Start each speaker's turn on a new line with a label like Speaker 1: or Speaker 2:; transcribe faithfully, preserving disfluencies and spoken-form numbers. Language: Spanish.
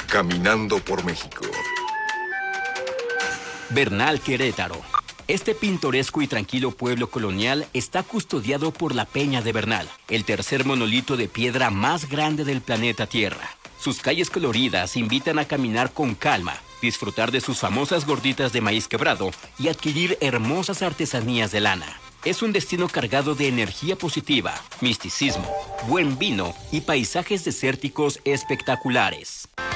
Speaker 1: Caminando por México.
Speaker 2: Bernal, Querétaro. Este pintoresco y tranquilo pueblo colonial está custodiado por la Peña de Bernal, el tercer monolito de piedra más grande del planeta Tierra. Sus calles coloridas invitan a caminar con calma, disfrutar de sus famosas gorditas de maíz quebrado y adquirir hermosas artesanías de lana. Es un destino cargado de energía positiva, misticismo, buen vino y paisajes desérticos espectaculares.